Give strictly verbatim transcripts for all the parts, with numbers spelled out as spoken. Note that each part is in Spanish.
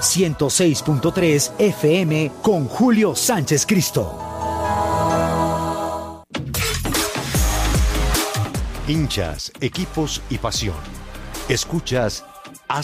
ciento seis punto tres F M con Julio Sánchez Cristo. Hinchas, equipos y pasión. Escuchas As...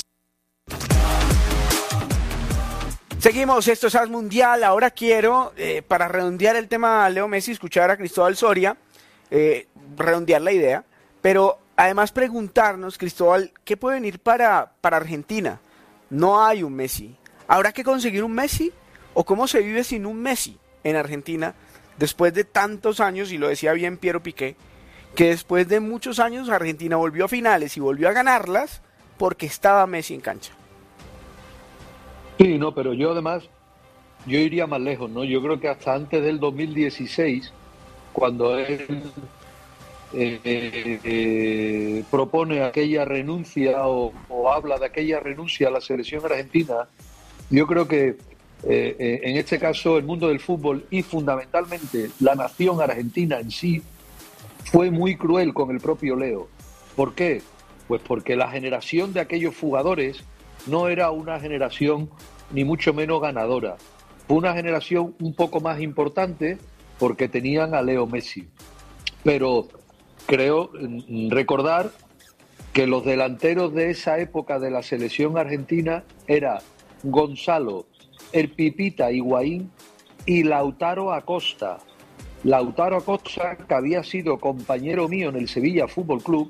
Seguimos, esto es As Mundial. Ahora quiero, eh, para redondear el tema Leo Messi, escuchar a Cristóbal Soria, eh, redondear la idea, pero además preguntarnos, Cristóbal, ¿qué puede venir para, para Argentina? No hay un Messi. ¿Habrá que conseguir un Messi? ¿O cómo se vive sin un Messi en Argentina después de tantos años? Y lo decía bien Piero Piqué, que después de muchos años Argentina volvió a finales y volvió a ganarlas porque estaba Messi en cancha. Sí, no, pero yo además, yo iría más lejos, ¿no? Yo creo que hasta antes del dos mil dieciséis, cuando él eh, eh, eh, propone aquella renuncia o, o habla de aquella renuncia a la selección argentina, yo creo que eh, eh, en este caso el mundo del fútbol y fundamentalmente la nación argentina en sí fue muy cruel con el propio Leo. ¿Por qué? Pues porque la generación de aquellos jugadores no era una generación ni mucho menos ganadora. Fue una generación un poco más importante porque tenían a Leo Messi. Pero creo recordar que los delanteros de esa época de la selección argentina era Gonzalo, el Pipita Higuaín y Lautaro Acosta. Lautaro Acosta, que había sido compañero mío en el Sevilla Fútbol Club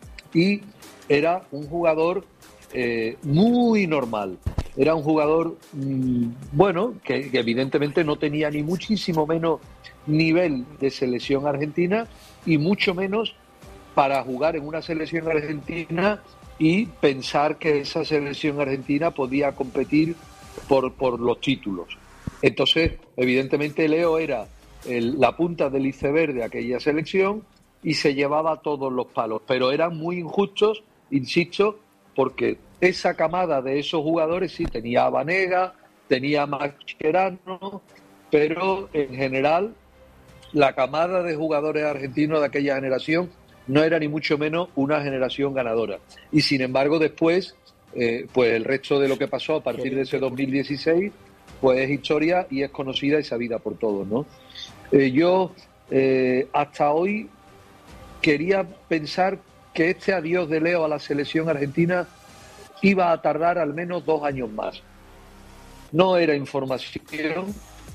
y era un jugador eh, muy normal. Era un jugador, mmm, bueno, que, que evidentemente no tenía ni muchísimo menos nivel de selección argentina y mucho menos para jugar en una selección argentina y pensar que esa selección argentina podía competir por, por los títulos. Entonces, evidentemente Leo era el, la punta del iceberg de aquella selección y se llevaba todos los palos, pero eran muy injustos, insisto, porque esa camada de esos jugadores sí tenía a Banega, tenía a Mascherano, pero en general la camada de jugadores argentinos de aquella generación no era ni mucho menos una generación ganadora. Y sin embargo después, eh, pues el resto de lo que pasó a partir de ese dos mil dieciséis, pues es historia y es conocida y sabida por todos, ¿no? Eh, yo eh, hasta hoy quería pensar que este adiós de Leo a la selección argentina iba a tardar al menos dos años más. No era información,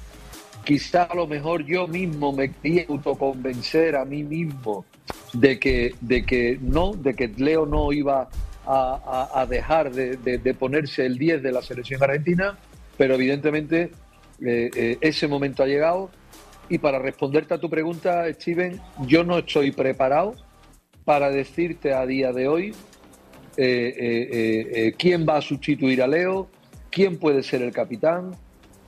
quizá a lo mejor yo mismo me quería autoconvencer a mí mismo de que, de que no, de que Leo no iba a, a, a dejar de, de, de ponerse el diez de la selección argentina, pero evidentemente eh, eh, ese momento ha llegado. Y para responderte a tu pregunta, Steven, yo no estoy preparado para decirte a día de hoy eh, eh, eh, eh, quién va a sustituir a Leo, quién puede ser el capitán,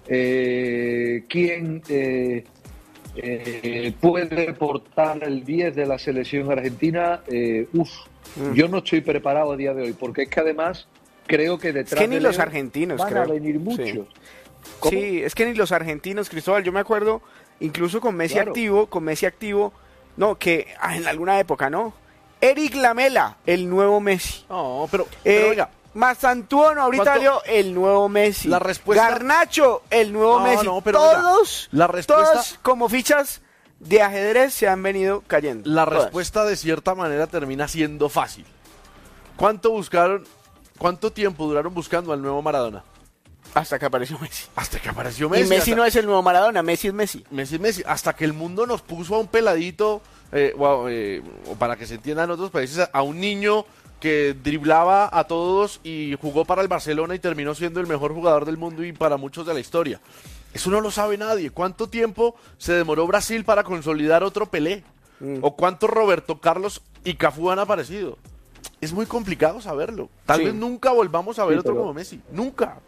eh, quién eh, eh, puede portar el diez de la selección argentina. Eh, uf, mm. Yo no estoy preparado a día de hoy, porque es que además creo que detrás es que ni de los Leo argentinos van creo. a venir muchos. Sí. sí, es que ni los argentinos, Cristóbal, yo me acuerdo incluso con Messi claro. activo, con Messi activo, no, que ah, en alguna época, ¿no? Eric Lamela, el nuevo Messi. No, pero, pero eh, oiga. Mazantuono, ahorita salió el nuevo Messi. La respuesta... Garnacho, el nuevo no, Messi. No, pero todos, oiga, la respuesta... todos como fichas de ajedrez se han venido cayendo. La todas. respuesta de cierta manera termina siendo fácil. ¿Cuánto buscaron, cuánto tiempo duraron buscando al nuevo Maradona? Hasta que apareció Messi. Hasta que apareció Messi. Y Messi hasta... no es el nuevo Maradona, Messi es Messi. Messi es Messi. Hasta que el mundo nos puso a un peladito, eh, o, eh, o para que se entienda en otros países, a un niño que driblaba a todos y jugó para el Barcelona y terminó siendo el mejor jugador del mundo y para muchos de la historia. Eso no lo sabe nadie. ¿Cuánto tiempo se demoró Brasil para consolidar otro Pelé? Mm. ¿O cuántos Roberto Carlos y Cafú han aparecido? Es muy complicado saberlo. Tal sí. vez nunca volvamos a ver sí, otro pero... como Messi. Nunca.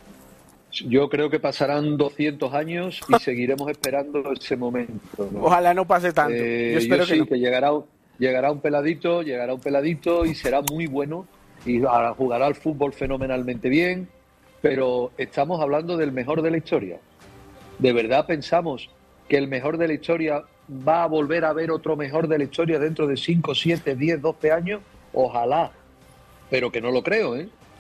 Yo creo que pasarán doscientos años y seguiremos esperando ese momento, ¿no? Ojalá no pase tanto. Eh, yo espero yo que sí, no. que llegará, llegará un peladito, llegará un peladito y será muy bueno y jugará al fútbol fenomenalmente bien, pero estamos hablando del mejor de la historia. ¿De verdad pensamos que el mejor de la historia va a volver a ver otro mejor de la historia dentro de cinco, siete, diez, doce años? Ojalá, pero que no lo creo, ¿eh?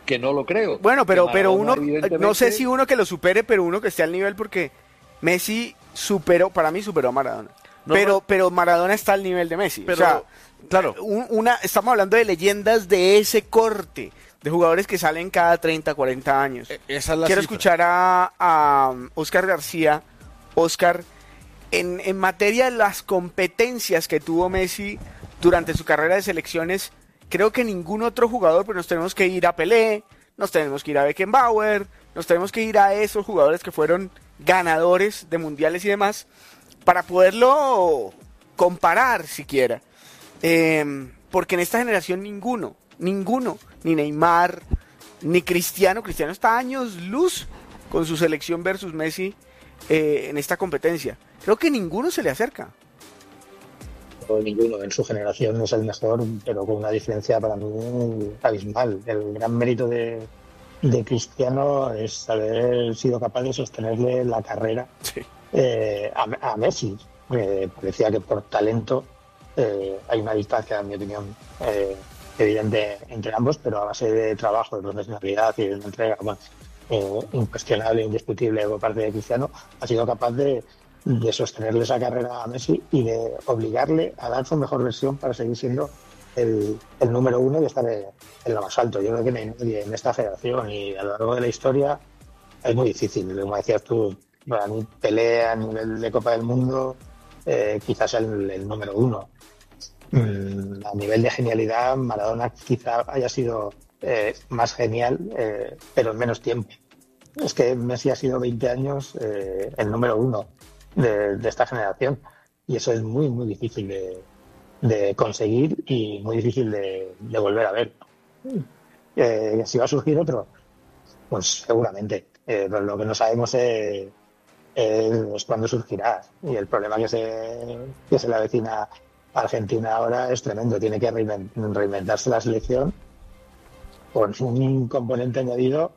que no lo creo. Bueno, pero, pero uno, evidentemente... no sé si uno que lo supere, pero uno que esté al nivel, porque Messi superó, para mí superó a Maradona. No, pero, pero Maradona está al nivel de Messi. Pero, o sea, claro, un, una, estamos hablando de leyendas de ese corte, de jugadores que salen cada treinta, cuarenta años. Esa es la Quiero cifra. escuchar a, a Oscar García. Oscar, en, en materia de las competencias que tuvo Messi durante su carrera de selecciones, creo que ningún otro jugador, pero nos tenemos que ir a Pelé, nos tenemos que ir a Beckenbauer, nos tenemos que ir a esos jugadores que fueron ganadores de mundiales y demás, para poderlo comparar siquiera. Eh, porque en esta generación ninguno, ninguno, ni Neymar, ni Cristiano, Cristiano está a años luz con su selección versus Messi eh, en esta competencia. Creo que ninguno se le acerca. Ninguno en su generación es el mejor, pero con una diferencia para mí abismal. El gran mérito de, de Cristiano es haber sido capaz de sostenerle la carrera sí. eh, a, a Messi. Eh, parecía que por talento eh, hay una distancia, en mi opinión, eh, evidente entre ambos, pero a base de trabajo, de profesionalidad y de una entrega bueno, eh, incuestionable, indiscutible por parte de Cristiano, ha sido capaz de de sostenerle esa carrera a Messi y de obligarle a dar su mejor versión para seguir siendo el, el número uno y estar en lo más alto. Yo creo que no hay nadie en esta federación y a lo largo de la historia es muy difícil. Como decías tú, para mí Pelé a nivel de Copa del Mundo eh, quizás el, el número uno. Mm, a nivel de genialidad, Maradona quizá haya sido eh, más genial, eh, pero en menos tiempo. Es que Messi ha sido veinte años eh, el número uno. De, de esta generación y eso es muy muy difícil de, de conseguir y muy difícil de, de volver a ver. Eh, si va a surgir otro, pues seguramente, eh, pero lo que no sabemos es, es cuándo surgirá y el problema que se, que se le avecina a Argentina ahora es tremendo. Tiene que reinventarse la selección con un componente añadido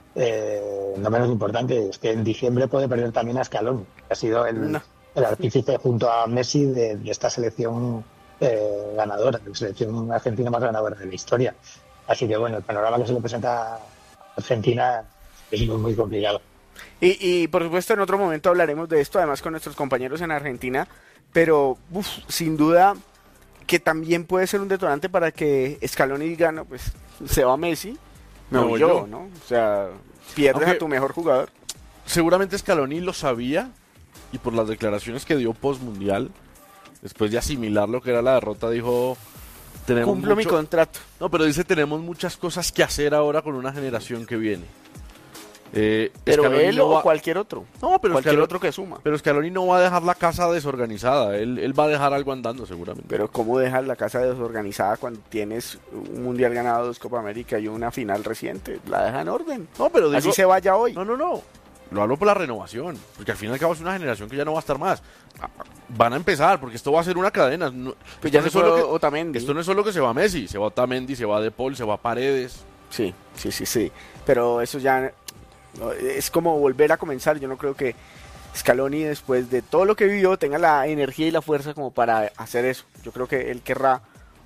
Eh, no menos importante, es que en diciembre puede perder también a Scaloni, que ha sido el, no. el artífice junto a Messi de, de esta selección eh, ganadora, la selección argentina más ganadora de la historia. Así que bueno, el panorama que se le presenta a Argentina es muy, muy complicado. Y, y por supuesto en otro momento hablaremos de esto, además con nuestros compañeros en Argentina, pero uf, sin duda que también puede ser un detonante para que Scaloni diga, no, pues se va Messi, me voy yo, yo, ¿no? O sea, pierdes Aunque, a tu mejor jugador. Seguramente Scaloni lo sabía y por las declaraciones que dio post-mundial, después de asimilar lo que era la derrota, dijo... Tenemos Cumplo mucho... mi contrato. No, pero dice, tenemos muchas cosas que hacer ahora con una generación que viene. Eh, pero Scaloni él no o va... cualquier otro. No, pero cualquier Scaloni... otro que suma. Pero Scaloni no va a dejar la casa desorganizada. Él, él va a dejar algo andando seguramente. Pero ¿cómo dejas la casa desorganizada cuando tienes un mundial ganado, dos Copa América y una final reciente? La deja en orden. No, pero digo... así se vaya hoy. No, no, no. Lo hablo por la renovación. Porque al fin y al cabo es una generación que ya no va a estar más. Van a empezar, porque esto va a ser una cadena. No, pues ya no es solo que, Otamendi. Esto no es solo que se va Messi, se va Otamendi, se va De Paul, se va Paredes. Sí, sí, sí, sí. Pero eso ya es como volver a comenzar. Yo no creo que Scaloni, después de todo lo que vivió, tenga la energía y la fuerza como para hacer eso. Yo creo que él querrá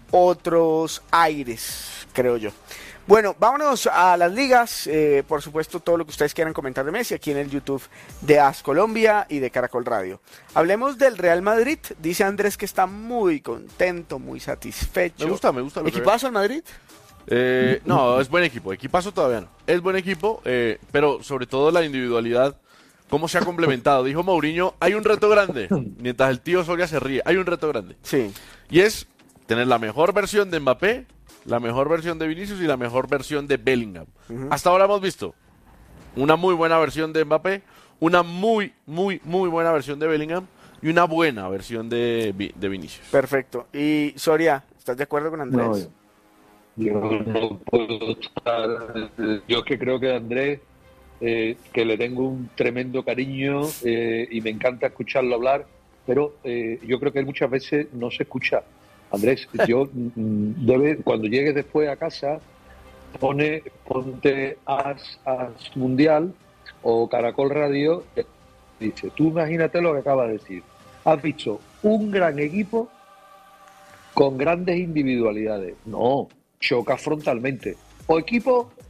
otros aires, creo yo. Bueno, vámonos a las ligas, eh, por supuesto todo lo que ustedes quieran comentar de Messi aquí en el YouTube de A S Colombia y de Caracol Radio. Hablemos del Real Madrid, dice Andrés que está muy contento, muy satisfecho. Me gusta, me gusta. Lo ¿Equipazo el Madrid? Eh, no, es buen equipo, equipazo todavía no. Es buen equipo, eh, pero sobre todo la individualidad, cómo se ha complementado. Dijo Mourinho, hay un reto grande, mientras el tío Soria se ríe, hay un reto grande. Sí. Y es tener la mejor versión de Mbappé, la mejor versión de Vinicius y la mejor versión de Bellingham. Uh-huh. Hasta ahora hemos visto una muy buena versión de Mbappé, una muy, muy, muy buena versión de Bellingham y una buena versión de, de Vinicius. Perfecto. Y Soria, ¿estás de acuerdo con Andrés? No, yo no puedo estar... Yo es que creo que Andrés, eh, que le tengo un tremendo cariño eh, y me encanta escucharlo hablar, pero eh, yo creo que muchas veces no se escucha. Andrés, yo debe, cuando llegues después a casa, pone, ponte As, As Mundial o Caracol Radio, dice, tú imagínate lo que acaba de decir. Has visto un gran equipo con grandes individualidades. No, choca frontalmente. O equipos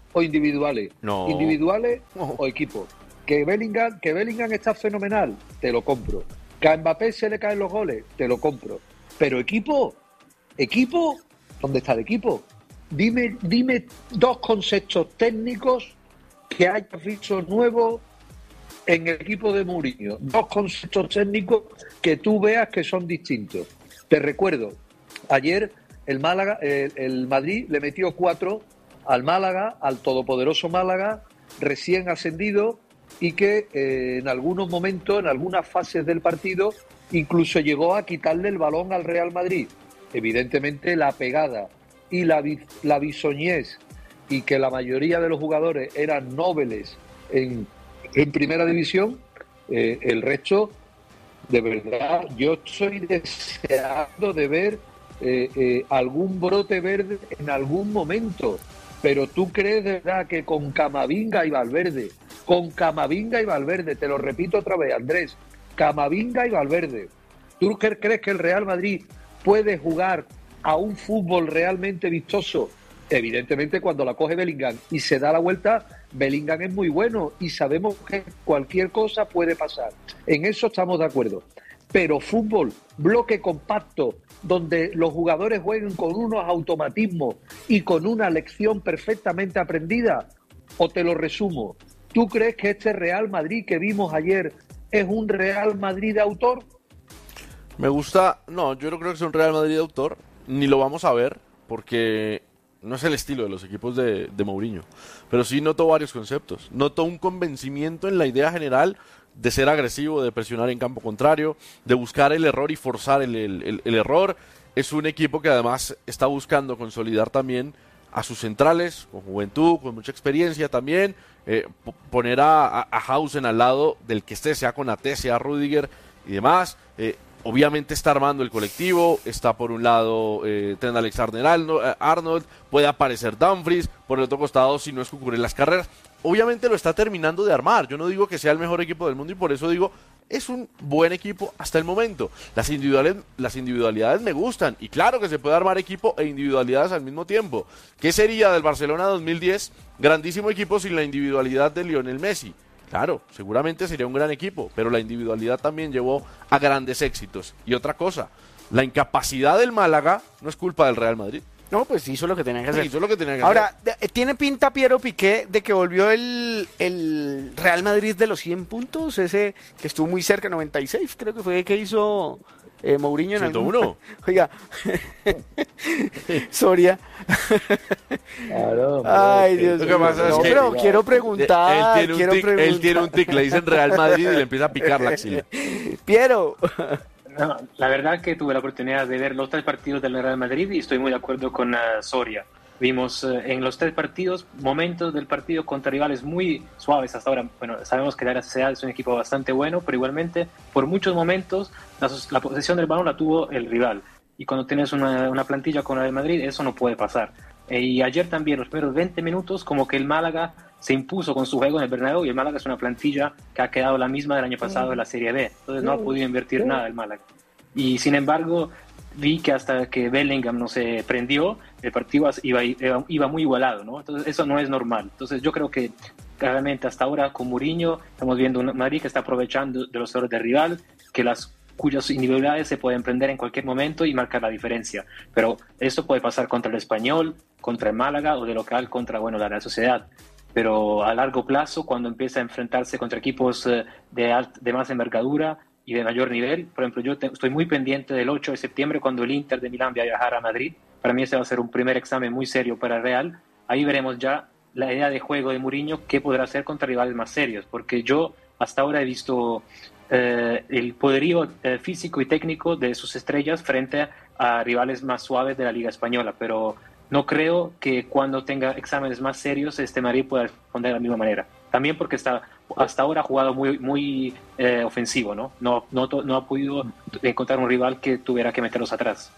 o individuales? No. ¿Individuales No. o equipos? Que Bellingham, que Bellingham está fenomenal, te lo compro. Que a Mbappé se le caen los goles, te lo compro. Pero equipo, equipo, ¿dónde está el equipo? Dime, dime dos conceptos técnicos que hayas visto nuevos en el equipo de Mourinho. Dos conceptos técnicos que tú veas que son distintos. Te recuerdo, ayer el Málaga, el, el Madrid le metió cuatro al Málaga, al todopoderoso Málaga, recién ascendido, y que eh, en algunos momentos, en algunas fases del partido, incluso llegó a quitarle el balón al Real Madrid. Evidentemente la pegada y la, la bisoñez, y que la mayoría de los jugadores eran nobles en, en primera división, eh, el resto, de verdad, yo estoy deseando de ver eh, eh, algún brote verde en algún momento. Pero ¿tú crees de verdad que con Camavinga y Valverde, con Camavinga y Valverde, te lo repito otra vez, Andrés, Camavinga y Valverde, ¿tú crees que el Real Madrid puede jugar a un fútbol realmente vistoso? Evidentemente, cuando la coge Bellingham y se da la vuelta, Bellingham es muy bueno y sabemos que cualquier cosa puede pasar. En eso estamos de acuerdo. Pero fútbol, bloque compacto, donde los jugadores jueguen con unos automatismos y con una lección perfectamente aprendida, o te lo resumo, ¿tú crees que este Real Madrid que vimos ayer es un Real Madrid de autor? Me gusta, no, yo no creo que sea un Real Madrid de autor, ni lo vamos a ver, porque no es el estilo de los equipos de, de Mourinho, pero sí noto varios conceptos. Noto un convencimiento en la idea general de ser agresivo, de presionar en campo contrario, de buscar el error y forzar el, el, el, el error. Es un equipo que además está buscando consolidar también a sus centrales, con juventud, con mucha experiencia también, eh, poner a, a, a Hausen al lado del que esté, sea con A T, sea Rüdiger y demás. Eh, obviamente está armando el colectivo, está por un lado eh, Trent Alexander-Arnold, puede aparecer Dumfries, por el otro costado, si no es Cucurella en las carreras, obviamente lo está terminando de armar. Yo no digo que sea el mejor equipo del mundo y por eso digo, es un buen equipo hasta el momento. Las individualidades, las individualidades me gustan y claro que se puede armar equipo e individualidades al mismo tiempo. ¿Qué sería del Barcelona dos mil diez? Grandísimo equipo sin la individualidad de Lionel Messi. Claro, seguramente sería un gran equipo, pero la individualidad también llevó a grandes éxitos. Y otra cosa, la incapacidad del Málaga no es culpa del Real Madrid. No, pues hizo lo que tenía que hacer. Hizo lo que tenía que Ahora, hacer. de- ¿tiene pinta Piero Piqué de que volvió el, el Real Madrid de los cien puntos? Ese que estuvo muy cerca, noventa y seis, creo que fue que hizo eh, Mourinho en ciento algún- uno. Oiga, Soria. Claro, Ay, hombre, Dios Lo mío. que pasa es No, que- pero quiero preguntar, él, tiene un quiero tic, preguntar. él tiene un tic, le dicen Real Madrid y le empieza a picar la axila. Piero. No, la verdad que tuve la oportunidad de ver los tres partidos del Real Madrid y estoy muy de acuerdo con uh, Soria. Vimos uh, en los tres partidos momentos del partido contra rivales muy suaves hasta ahora. Bueno, sabemos que la Real Sociedad es un equipo bastante bueno, pero igualmente por muchos momentos la, la posesión del balón la tuvo el rival. Y cuando tienes una, una plantilla con la del Madrid, eso no puede pasar. Eh, y ayer también, los primeros veinte minutos, como que el Málaga se impuso con su juego en el Bernabéu, y el Málaga es una plantilla que ha quedado la misma del año pasado en la Serie B. Entonces no ha podido invertir nada el Málaga. Y sin embargo, vi que hasta que Bellingham no se prendió, el partido iba, iba, iba muy igualado, ¿no? Entonces eso no es normal. Entonces yo creo que claramente hasta ahora con Mourinho estamos viendo un Madrid que está aprovechando de los errores del rival, que las cuyas individualidades se pueden prender en cualquier momento y marcar la diferencia. Pero esto puede pasar contra el Español, contra el Málaga o de local contra, bueno, la Real Sociedad. Pero a largo plazo, cuando empieza a enfrentarse contra equipos eh, de, alt, de más envergadura y de mayor nivel, por ejemplo, yo te, estoy muy pendiente del ocho de septiembre cuando el Inter de Milán va a viajar a Madrid. Para mí ese va a ser un primer examen muy serio para el Real. Ahí veremos ya la idea de juego de Mourinho, qué podrá hacer contra rivales más serios, porque yo hasta ahora he visto eh, el poderío eh, físico y técnico de sus estrellas frente a rivales más suaves de la Liga Española, pero no creo que cuando tenga exámenes más serios este Madrid pueda responder de la misma manera. También porque está, hasta ahora ha jugado muy, muy eh, ofensivo, ¿no? No, no, no ha podido encontrar un rival que tuviera que meterlos atrás.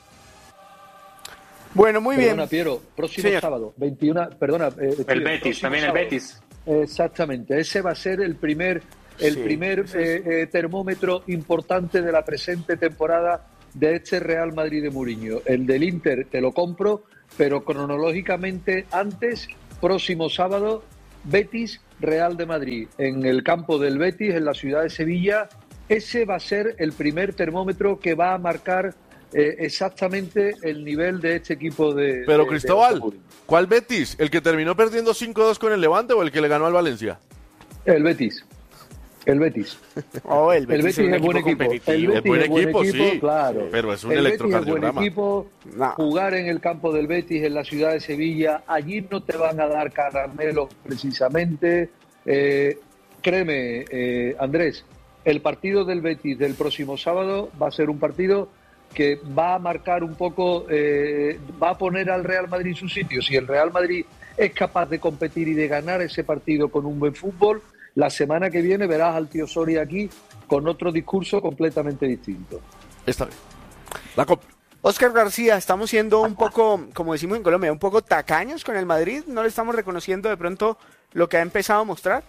Bueno, muy Perdona, bien. Piero, próximo Señor. sábado, veintiuno, perdona. eh, El Piero, Betis, próximo también el sábado. Betis. Exactamente, ese va a ser el primer, el Sí, primer ese es- eh, eh, termómetro importante de la presente temporada de este Real Madrid de Mourinho. El del Inter te lo compro, pero cronológicamente antes próximo sábado, Betis Real de Madrid, en el campo del Betis, en la ciudad de Sevilla. Ese va a ser el primer termómetro que va a marcar eh, exactamente el nivel de este equipo de... Pero de, Cristóbal, de ¿cuál Betis? ¿El que terminó perdiendo cinco dos con el Levante o el que le ganó al Valencia? El Betis. El Betis. Oh, el Betis, el Betis es, un es buen equipo. El Es Betis buen es buen equipo, equipo, sí, claro. pero es un el Betis es buen electrocardiograma. equipo. No. Jugar en el campo del Betis, en la ciudad de Sevilla, allí no te van a dar caramelos precisamente. Eh, créeme, eh, Andrés, el partido del Betis del próximo sábado va a ser un partido que va a marcar un poco, eh, va a poner al Real Madrid en su sitio. Si el Real Madrid es capaz de competir y de ganar ese partido con un buen fútbol, la semana que viene verás al tío Soria aquí con otro discurso completamente distinto. Está bien. La compro. Óscar García, estamos siendo un poco, como decimos en Colombia, un poco tacaños con el Madrid. ¿No le estamos reconociendo de pronto lo que ha empezado a mostrar?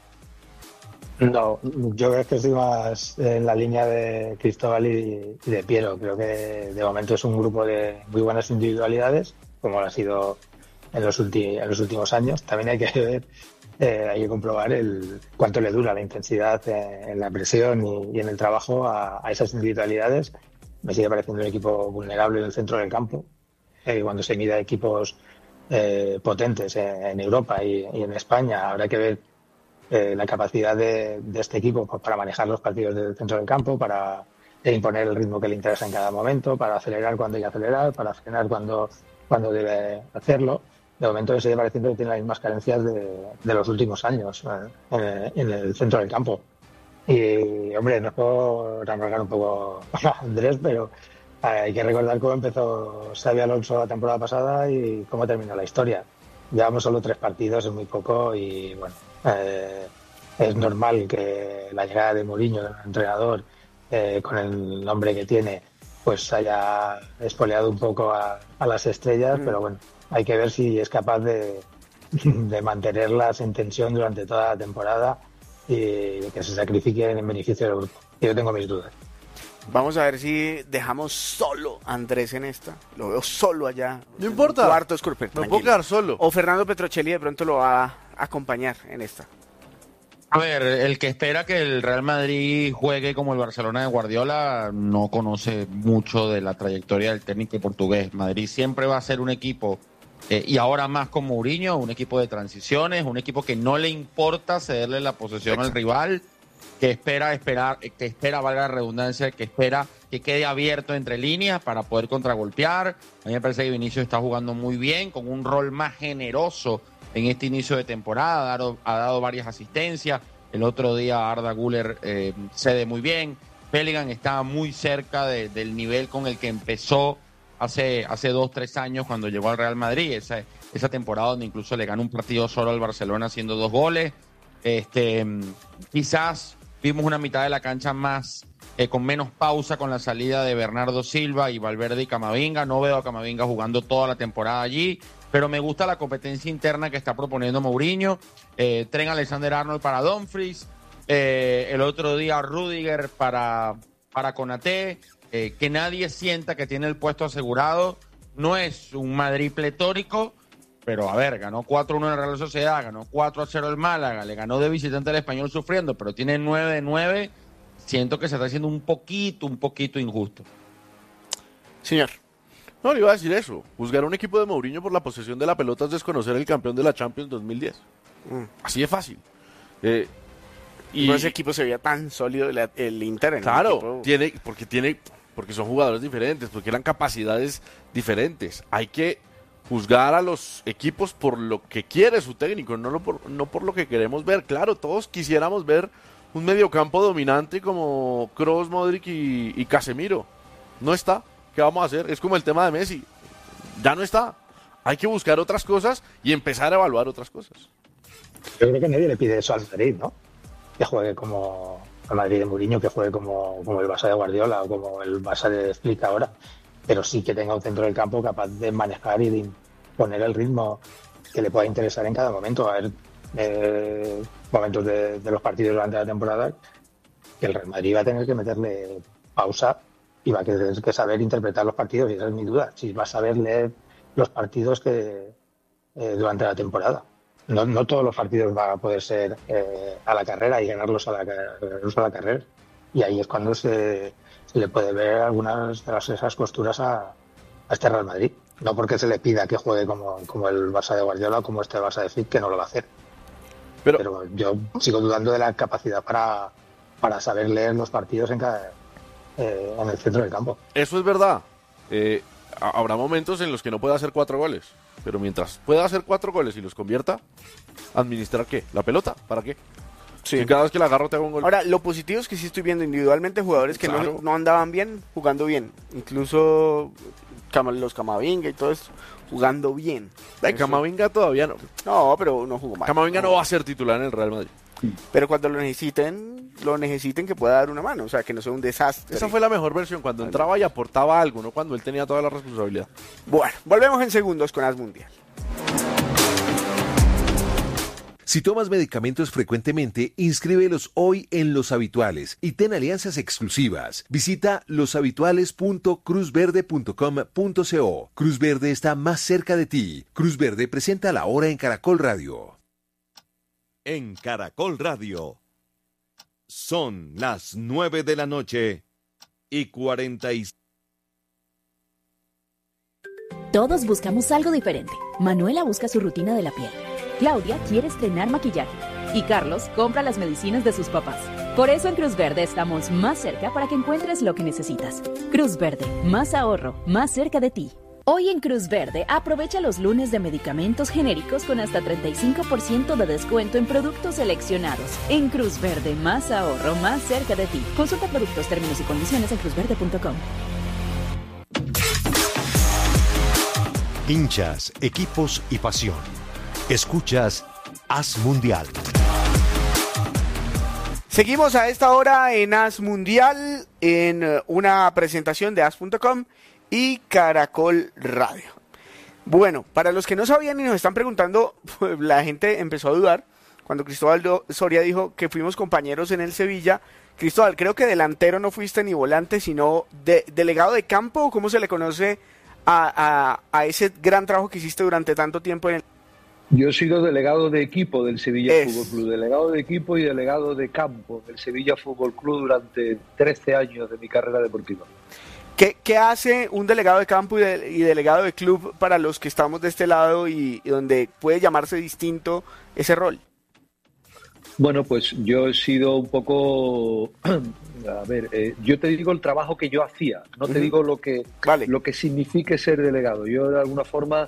No, yo creo que estoy más en la línea de Cristóbal y, y de Piero. Creo que de momento es un grupo de muy buenas individualidades, como lo ha sido en los, ulti- en los últimos años. También hay que ver, eh, hay que comprobar el cuánto le dura la intensidad eh, en la presión y, y en el trabajo a, a esas individualidades. Me sigue pareciendo un equipo vulnerable en el centro del campo. Eh, cuando se mide a equipos eh, potentes en, en Europa y, y en España, habrá que ver Eh, la capacidad de, de este equipo pues, para manejar los partidos del centro del campo, para imponer el ritmo que le interesa en cada momento, para acelerar cuando hay que acelerar, para frenar cuando, cuando debe hacerlo. De momento me sigue pareciendo que tiene las mismas carencias de, de los últimos años eh, en, en el centro del campo. Y, hombre, no es por amargar un poco a Andrés, pero hay que recordar cómo empezó Xabi Alonso la temporada pasada y cómo terminó la historia. Llevamos solo tres partidos, es muy poco y, bueno, Eh, es normal que la llegada de Mourinho, de un entrenador eh, con el nombre que tiene, pues haya espoleado un poco a, a las estrellas, mm. pero bueno, hay que ver si es capaz de, de mantenerlas en tensión durante toda la temporada y de que se sacrifiquen en beneficio del grupo. Yo tengo mis dudas. Vamos a ver si dejamos solo a Andrés en esta. Lo veo solo allá. No importa. Cuarto Scorpio. No puedo quedar solo. O Fernando Petrocelli de pronto lo va a acompañar en esta. A ver, el que espera que el Real Madrid juegue como el Barcelona de Guardiola no conoce mucho de la trayectoria del técnico portugués. Madrid siempre va a ser un equipo, eh, y ahora más con Mourinho, un equipo de transiciones, un equipo que no le importa cederle la posesión Exacto. al rival, que espera, esperar, que espera, valga la redundancia, que espera que quede abierto entre líneas para poder contragolpear. A mí me parece que Vinicius está jugando muy bien, con un rol más generoso en este inicio de temporada, ha dado, ha dado varias asistencias. El otro día Arda Güler eh, cede muy bien. Bellingham está muy cerca de, del nivel con el que empezó hace, hace dos, tres años cuando llegó al Real Madrid. Esa, esa temporada donde incluso le ganó un partido solo al Barcelona haciendo dos goles. Este, quizás vimos una mitad de la cancha más eh, con menos pausa con la salida de Bernardo Silva y Valverde y Camavinga. No veo a Camavinga jugando toda la temporada allí, pero me gusta la competencia interna que está proponiendo Mourinho. Eh, Trent Alexander-Arnold para Dumfries, eh, el otro día Rudiger para, para Konaté, eh, que nadie sienta que tiene el puesto asegurado. No es un Madrid pletórico, pero a ver, ganó cuatro uno en la Real Sociedad, ganó cuatro a cero el Málaga, le ganó de visitante al Español sufriendo, pero tiene nueve de nueve. Siento que se está haciendo un poquito, un poquito injusto. Señor. No, le iba a decir eso. Juzgar a un equipo de Mourinho por la posesión de la pelota es desconocer el campeón de la Champions dos mil diez. Mm. Así de fácil. Eh, y no ese equipo se veía tan sólido el, el Inter. En claro, el equipo. tiene, porque tiene, porque son jugadores diferentes, porque eran capacidades diferentes. Hay que juzgar a los equipos por lo que quiere su técnico, no, lo por, no por lo que queremos ver. Claro, todos quisiéramos ver un mediocampo dominante como Kroos, Modric y, y Casemiro. No está. ¿Qué vamos a hacer? Es como el tema de Messi. Ya no está. Hay que buscar otras cosas y empezar a evaluar otras cosas. Yo creo que nadie le pide eso al Madrid, ¿no? Que juegue como al Madrid de Mourinho, que juegue como, como el Barça de Guardiola o como el Barça de Flick ahora. Pero sí que tenga un centro del campo capaz de manejar y de poner el ritmo que le pueda interesar en cada momento. A ver, eh, momentos de, de los partidos durante la temporada que el Real Madrid va a tener que meterle pausa y va a tener que saber interpretar los partidos, y esa es mi duda, si va a saber leer los partidos que eh, durante la temporada. no, no todos los partidos van a poder ser eh, a la carrera y ganarlos a la, ganarlos a la carrera. Y ahí es cuando se, se le puede ver algunas de las, esas costuras a, a este Real Madrid. No porque se le pida que juegue como, como el Barça de Guardiola o como este Barça de Flick, que no lo va a hacer. Pero, Pero yo sigo dudando de la capacidad para, para saber leer los partidos en, cada, eh, en el centro del campo. Eso es verdad. Eh, habrá momentos en los que no pueda hacer cuatro goles. Pero mientras pueda hacer cuatro goles y los convierta, ¿administrar qué? ¿La pelota? ¿Para qué? Sí. Y cada vez que la agarro te hago un gol. Ahora, lo positivo es que sí estoy viendo individualmente jugadores que Claro. no, no andaban bien, jugando bien. Incluso Cam- los Camavinga y todo esto, jugando bien. Ay, Camavinga todavía no. No, pero no jugó mal. Camavinga no va a ser titular en el Real Madrid. Pero cuando lo necesiten, lo necesiten que pueda dar una mano, o sea, que no sea un desastre. Esa fue la mejor versión, cuando entraba y aportaba algo, no cuando él tenía toda la responsabilidad. Bueno, volvemos en segundos con As Mundial. Si tomas medicamentos frecuentemente, inscríbelos hoy en Los Habituales y ten alianzas exclusivas. Visita los habituales punto cruz verde punto com punto co. Cruz Verde está más cerca de ti. Cruz Verde presenta La Hora en Caracol Radio. En Caracol Radio. Son las nueve de la noche y cuarenta y... Todos buscamos algo diferente. Manuela busca su rutina de la piel. Claudia quiere estrenar maquillaje. Y Carlos compra las medicinas de sus papás. Por eso en Cruz Verde estamos más cerca para que encuentres lo que necesitas. Cruz Verde, más ahorro, más cerca de ti. Hoy en Cruz Verde, aprovecha los lunes de medicamentos genéricos con hasta treinta y cinco por ciento de descuento en productos seleccionados. En Cruz Verde, más ahorro, más cerca de ti. Consulta productos, términos y condiciones en cruz verde punto com. Hinchas, equipos y pasión. Escuchas As Mundial. Seguimos a esta hora en As Mundial, en eh, una presentación de as punto com y Caracol Radio. Bueno, para los que no sabían y nos están preguntando, pues, la gente empezó a dudar cuando Cristóbal Soria dijo que fuimos compañeros en el Sevilla. Cristóbal, creo que delantero no fuiste ni volante, sino de, delegado de campo, ¿cómo se le conoce a, a, a ese gran trabajo que hiciste durante tanto tiempo en el... Yo he sido delegado de equipo del Sevilla Es. Fútbol Club, delegado de equipo y delegado de campo del Sevilla Fútbol Club durante trece años de mi carrera deportiva. ¿Qué, qué hace un delegado de campo y, de, y delegado de club para los que estamos de este lado y, y donde puede llamarse distinto ese rol? Bueno, pues yo he sido un poco, a ver, eh, yo te digo el trabajo que yo hacía, no te Ujú. digo lo que, Vale. lo que signifique ser delegado. Yo de alguna forma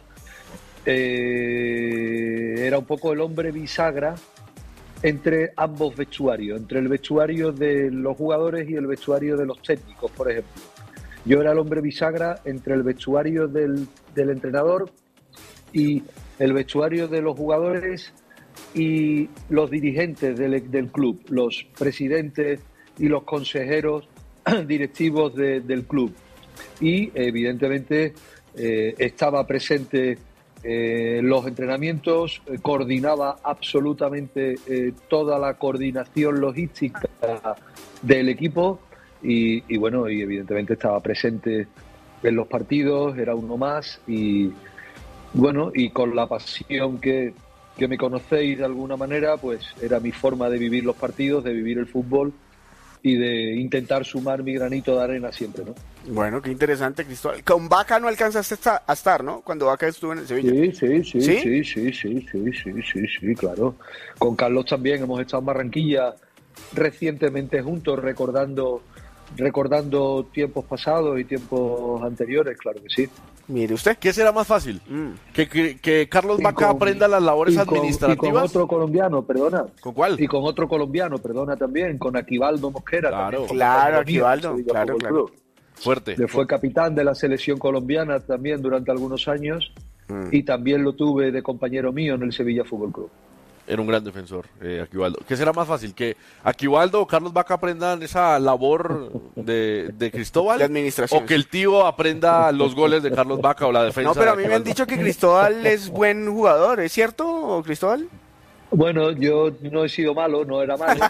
eh, era un poco el hombre bisagra entre ambos vestuarios, entre el vestuario de los jugadores y el vestuario de los técnicos, por ejemplo. Yo era el hombre bisagra entre el vestuario del, del entrenador y el vestuario de los jugadores y los dirigentes del, del club, los presidentes y los consejeros directivos de, del club. Y evidentemente eh, estaba presente eh, en los entrenamientos, eh, coordinaba absolutamente eh, toda la coordinación logística del equipo y, y bueno, y evidentemente estaba presente en los partidos, era uno más y bueno, y con la pasión que, que me conocéis de alguna manera, pues era mi forma de vivir los partidos, de vivir el fútbol y de intentar sumar mi granito de arena siempre, ¿no? Bueno, qué interesante, Cristóbal. Con Vaca no alcanzaste a estar, ¿no? Cuando Vaca estuvo en el Sevilla. Sí, sí, sí, ¿Sí? sí, sí, sí, sí, sí, sí, sí, claro. Con Carlos también hemos estado en Barranquilla recientemente juntos, recordando, recordando tiempos pasados y tiempos anteriores, claro que sí. Mire usted. ¿Qué será más fácil? Mm. ¿Que, que, que Carlos Y Vaca con- aprenda las labores y con- administrativas? Y con otro colombiano, perdona. ¿Con cuál? Y con otro colombiano, perdona también, con Aquivaldo Mosquera. Claro. también, Claro, compañero mío Aquivaldo, del Sevilla claro, Fútbol claro. Club. Fuerte. Que fue capitán de la selección colombiana también durante algunos años Mm. y también lo tuve de compañero mío en el Sevilla Fútbol Club. Era un gran defensor, eh, Aquivaldo. ¿Qué será más fácil? ¿Que Aquivaldo o Carlos Vaca aprendan esa labor de, de Cristóbal? De administración. ¿O que el tío aprenda los goles de Carlos Vaca o la defensa? No, pero a de mí me han Aquivaldo? dicho que Cristóbal es buen jugador, ¿es cierto, Cristóbal? Bueno, yo no he sido malo, no era malo.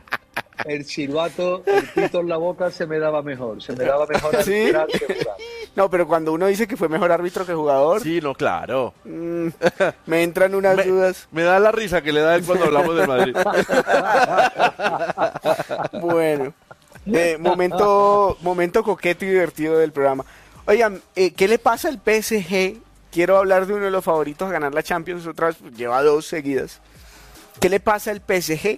Pero el, el silbato, el pito en la boca se me daba mejor. Se me daba mejor ¿Sí? arbitrar que jugar. No, pero cuando uno dice que fue mejor árbitro que jugador... Sí, no, claro. Mmm, me entran unas me, dudas. Me da la risa que le da él cuando hablamos del Madrid. Bueno, eh, momento, momento coqueto y divertido del programa. Oigan, eh, ¿qué le pasa al P S G? Quiero hablar de uno de los favoritos a ganar la Champions, otra vez lleva dos seguidas. ¿Qué le pasa al P S G?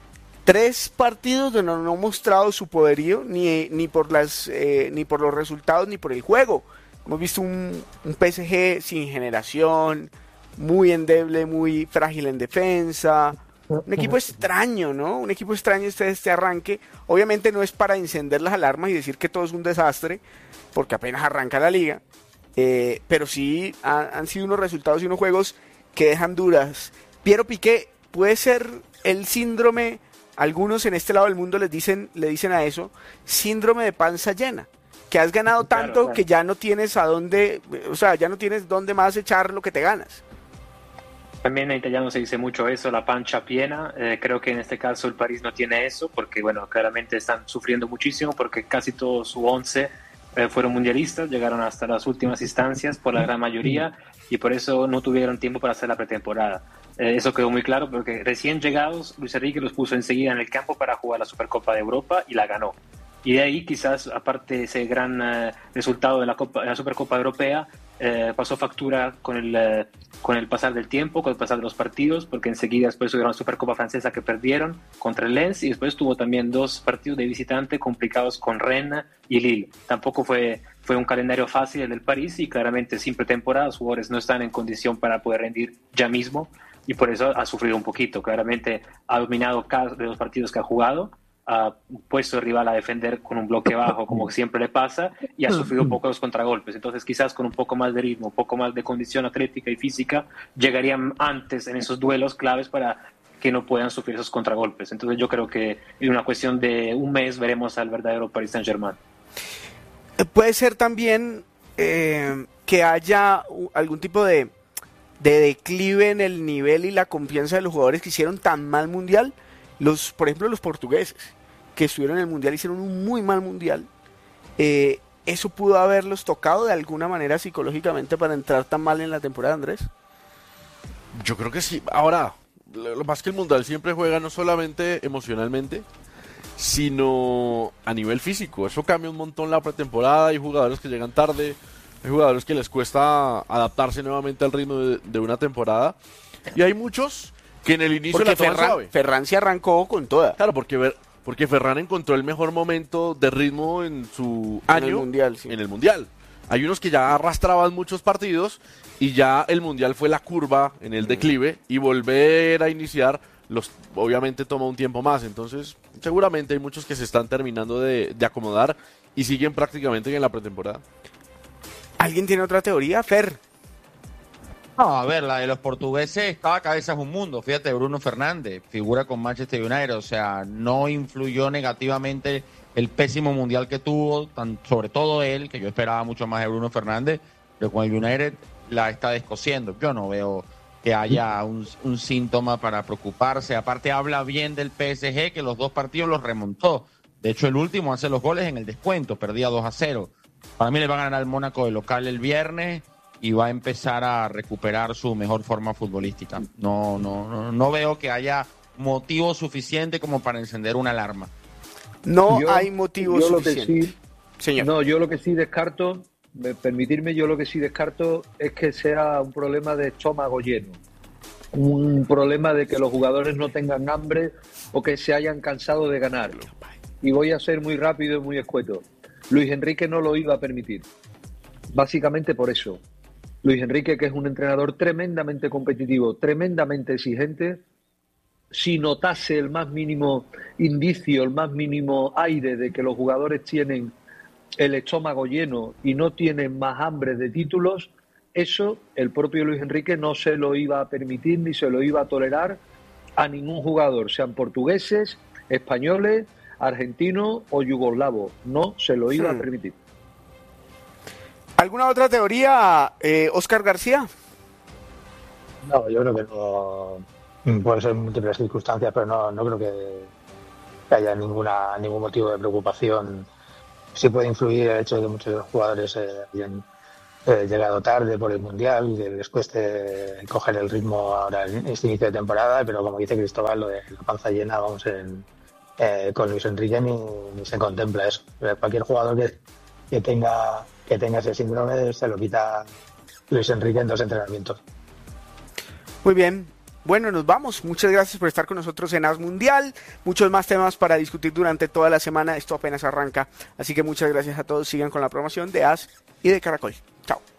Tres partidos donde no han mostrado su poderío, ni, ni, por las, eh, ni por los resultados, ni por el juego. Hemos visto un, un P S G sin generación, muy endeble, muy frágil en defensa. Un equipo extraño, ¿no? Un equipo extraño este, este arranque. Obviamente no es para encender las alarmas y decir que todo es un desastre, porque apenas arranca la liga. Eh, pero sí ha, han sido unos resultados y unos juegos que dejan dudas. Piero Piqué, puede ser el síndrome, algunos en este lado del mundo les dicen, le dicen a eso, síndrome de panza llena, que has ganado tanto claro, claro. que ya no tienes a dónde, o sea, ya no tienes dónde más echar lo que te ganas. También en italiano se dice mucho eso, la pancia piena. Eh, creo que en este caso el París no tiene eso, porque bueno, claramente están sufriendo muchísimo, porque casi todo su once eh, fueron mundialistas, llegaron hasta las últimas instancias por la gran mayoría, y por eso no tuvieron tiempo para hacer la pretemporada. Eh, eso quedó muy claro, porque recién llegados, Luis Enrique los puso enseguida en el campo para jugar la Supercopa de Europa y la ganó. Y de ahí quizás, aparte de ese gran eh, resultado de la, Copa, de la Supercopa Europea, eh, pasó factura con el, eh, con el pasar del tiempo, con el pasar de los partidos, porque enseguida después tuvieron la Supercopa Francesa que perdieron contra el Lens, y después tuvo también dos partidos de visitante complicados con Rennes y Lille. Tampoco fue, fue un calendario fácil el del París, y claramente sin pretemporada los jugadores no están en condición para poder rendir ya mismo, y por eso ha sufrido un poquito. Claramente ha dominado cada de los partidos que ha jugado, ha puesto el rival a defender con un bloque bajo, como siempre le pasa, y ha sufrido un poco los contragolpes. Entonces quizás con un poco más de ritmo, un poco más de condición atlética y física, llegarían antes en esos duelos claves para que no puedan sufrir esos contragolpes. Entonces yo creo que en una cuestión de un mes veremos al verdadero Paris Saint-Germain. Puede ser también eh, que haya algún tipo de, de declive en el nivel y la confianza de los jugadores que hicieron tan mal mundial. Los, por ejemplo, los portugueses, que estuvieron en el mundial, hicieron un muy mal mundial. Eh, ¿Eso pudo haberlos tocado de alguna manera psicológicamente para entrar tan mal en la temporada, Andrés? Yo creo que sí. Ahora, lo más que el mundial siempre juega no solamente emocionalmente, sino a nivel físico. Eso cambia un montón la pretemporada. Hay jugadores que llegan tarde, hay jugadores que les cuesta adaptarse nuevamente al ritmo de, de una temporada, y hay muchos que en el inicio porque la toman Ferran, suave. Ferran se arrancó con toda. Claro, porque ver, porque Ferran encontró el mejor momento de ritmo en su en año el mundial, sí. en el mundial. Hay unos que ya arrastraban muchos partidos y ya el mundial fue la curva en el declive, y volver a iniciar los obviamente toma un tiempo más. Entonces seguramente hay muchos que se están terminando de, de acomodar y siguen prácticamente en la pretemporada. ¿Alguien tiene otra teoría, Fer? No, a ver, la de los portugueses, cada cabeza es un mundo. Fíjate, Bruno Fernández, figura con Manchester United, o sea, no influyó negativamente el pésimo mundial que tuvo, tan, sobre todo él, que yo esperaba mucho más de Bruno Fernández, pero con el United la está descosiendo. Yo no veo que haya un, un síntoma para preocuparse. Aparte, habla bien del P S G, que los dos partidos los remontó. De hecho, el último hace los goles en el descuento, perdía dos a cero. Para mí le va a ganar al Mónaco de local el viernes y va a empezar a recuperar su mejor forma futbolística. No, no, no, no veo que haya motivo suficiente como para encender una alarma. No yo, hay motivo yo suficiente. Lo que sí, Señor. No, yo lo que sí descarto, permitirme, yo lo que sí descarto es que sea un problema de estómago lleno. Un problema de que los jugadores no tengan hambre o que se hayan cansado de ganar. Y voy a ser muy rápido y muy escueto. Luis Enrique no lo iba a permitir. Básicamente por eso. Luis Enrique, que es un entrenador tremendamente competitivo, tremendamente exigente, si notase el más mínimo indicio, el más mínimo aire de que los jugadores tienen el estómago lleno y no tienen más hambre de títulos, eso el propio Luis Enrique no se lo iba a permitir ni se lo iba a tolerar a ningún jugador, sean portugueses, españoles, argentinos o yugoslavos. No se lo iba hmm. a permitir. ¿Alguna otra teoría, eh, Óscar García? No, yo creo que no. Puede ser múltiples circunstancias, pero no, no creo que, que haya ninguna ningún motivo de preocupación sí puede influir el hecho de que muchos jugadores eh, hayan eh, llegado tarde por el Mundial, que les cueste coger el ritmo ahora en este inicio de temporada, pero como dice Cristóbal, lo de la panza llena, vamos, en, eh, con Luis Enrique ni, ni se contempla eso. Cualquier jugador que, que tenga que tenga ese síndrome se lo quita Luis Enrique en dos entrenamientos. Muy bien. Bueno, nos vamos. Muchas gracias por estar con nosotros en As Mundial. Muchos más temas para discutir durante toda la semana. Esto apenas arranca. Así que muchas gracias a todos. Sigan con la promoción de As y de Caracol. Chao.